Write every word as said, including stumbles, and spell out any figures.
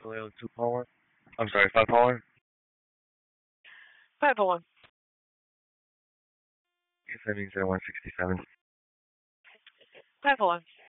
Toledo two Paula. I'm sorry, five Paula. five oh one. Yes, that means they're one sixty-seven. five oh one.